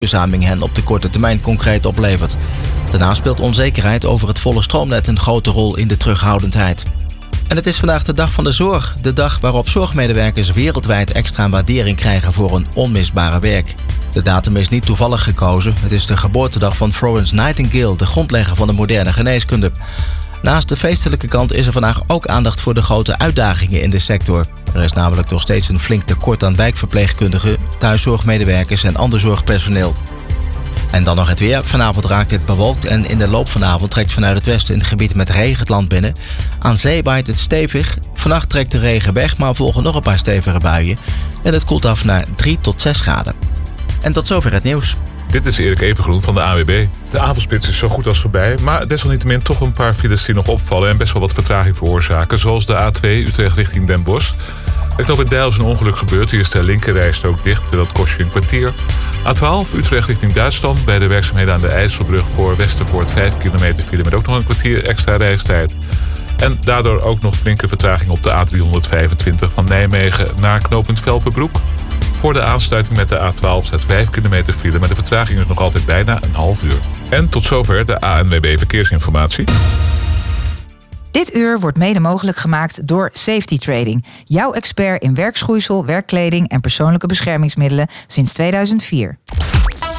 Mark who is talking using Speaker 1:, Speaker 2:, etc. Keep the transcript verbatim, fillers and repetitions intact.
Speaker 1: verduurzaming hen op de korte termijn concreet oplevert. Daarnaast speelt onzekerheid over het volle stroomnet een grote rol in de terughoudendheid. En het is vandaag de dag van de zorg. De dag waarop zorgmedewerkers wereldwijd extra waardering krijgen voor hun onmisbare werk. De datum is niet toevallig gekozen. Het is de geboortedag van Florence Nightingale, de grondlegger van de moderne geneeskunde. Naast de feestelijke kant is er vandaag ook aandacht voor de grote uitdagingen in de sector. Er is namelijk nog steeds een flink tekort aan wijkverpleegkundigen, thuiszorgmedewerkers en ander zorgpersoneel. En dan nog het weer. Vanavond raakt het bewolkt en in de loop van de avond trekt vanuit het westen een gebied met regen het land binnen. Aan zee waait het stevig. Vannacht trekt de regen weg, maar volgen nog een paar stevige buien. En het koelt af naar drie tot zes graden. En tot zover het nieuws.
Speaker 2: Dit is Erik Evengroen van de A W B. De avondspits is zo goed als voorbij, maar desalniettemin toch een paar files die nog opvallen en best wel wat vertraging veroorzaken, zoals de A twee Utrecht richting Den Bosch. Er knoop in Deil is een ongeluk gebeurd. Hier is de linkerrijstrook dicht. Dat kost je een kwartier. A twaalf Utrecht richting Duitsland. Bij de werkzaamheden aan de IJsselbrug voor Westervoort vijf kilometer file met ook nog een kwartier extra reistijd. En daardoor ook nog flinke vertraging op de A driehonderdvijfentwintig van Nijmegen naar knooppunt Velpenbroek. Voor de aansluiting met de A twaalf staat vijf kilometer file, maar de vertraging is nog altijd bijna een half uur. En tot zover de A N W B Verkeersinformatie.
Speaker 3: Dit uur wordt mede mogelijk gemaakt door Safety Trading. Jouw expert in werkschoeisel, werkkleding en persoonlijke beschermingsmiddelen sinds tweeduizend vier.